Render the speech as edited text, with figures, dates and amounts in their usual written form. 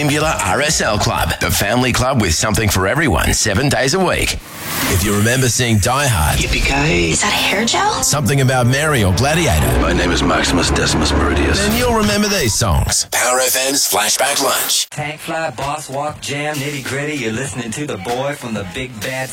Singular RSL Club, the family club with something for everyone 7 days a week. If you remember seeing Die Hard, Yippee-ki-yay. Is that a hair gel? Something About Mary or Gladiator, My name is Maximus Decimus Meridius. then you'll remember these songs. Power FM's Flashback Lunch. Tank fly, boss walk, jam, nitty gritty. You're listening to the boy from the big bad